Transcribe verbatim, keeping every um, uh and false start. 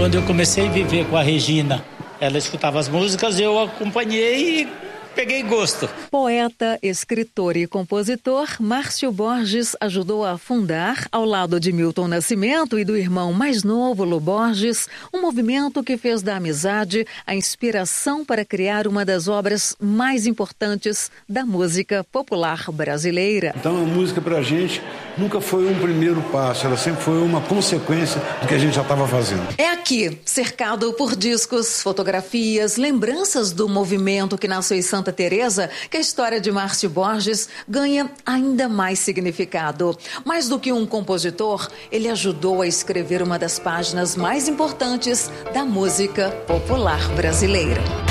Quando eu comecei a viver com a Regina, ela escutava as músicas, eu acompanhei e peguei gosto. Poeta, escritor e compositor, Márcio Borges ajudou a fundar, ao lado de Milton Nascimento e do irmão mais novo, Lu Borges, um movimento que fez da amizade a inspiração para criar uma das obras mais importantes da música popular brasileira. Então a música pra gente nunca foi um primeiro passo, ela sempre foi uma consequência do que a gente já estava fazendo. É aqui, cercado por discos, fotografias, lembranças do movimento que nasceu em Santa Teresa, que a história de Márcio Borges ganha ainda mais significado. Mais do que um compositor, ele ajudou a escrever uma das páginas mais importantes da música popular brasileira.